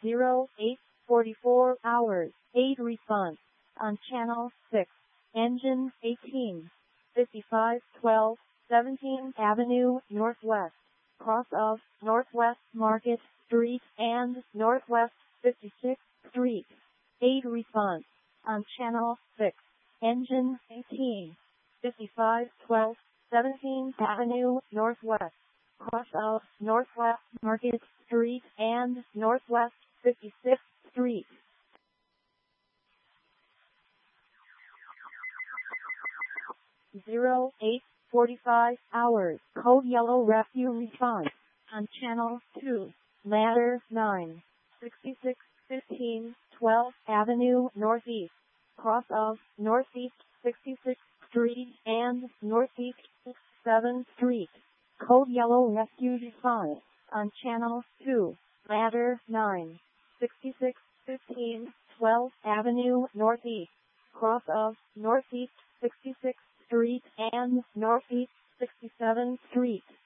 0844 hours, 8 response. On channel 6. Engine 18. 5512, 17th Avenue Northwest. Cross of Northwest Market Street and Northwest 56th Street. 8 response. On channel 6. Engine 18. 5512, 17th Avenue Northwest. Cross of Northwest Market Street and Northwest 56th Street. Zero 8:45 hours. Code yellow rescue response. On channel 2. Ladder 9. 6615 12th Avenue Northeast. Cross of Northeast 66th Street and Northeast 7th Street. Code yellow rescue response. On channel 2. Ladder 9. 6615 12th Avenue Northeast. Cross of Northeast 66th Street and Northeast 67th Street.